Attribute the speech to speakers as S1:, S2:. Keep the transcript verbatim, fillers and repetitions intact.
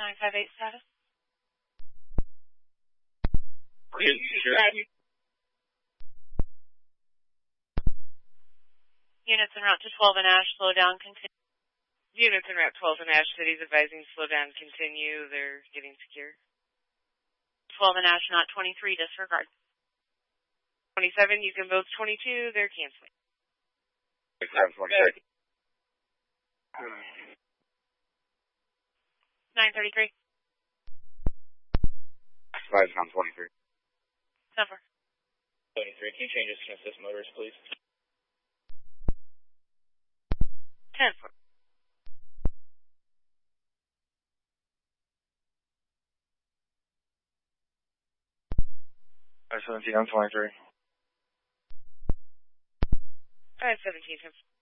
S1: nine five eight status.
S2: Sure.
S1: Units en route to twelve and Ash, slow down, continue.
S3: Units en route twelve and Ash, cities advising slow down, continue. They're getting secure.
S1: twelve and Ash, not twenty-three, disregard.
S3: twenty-seven, you can both twenty-two, they're canceling.
S1: nine thirty-three.
S2: Five on twenty-three.
S1: Number.
S2: twenty-three, can you change this to assist motors, please?
S1: ten four.
S2: Five seventeen on twenty-three.
S3: Five seventeen.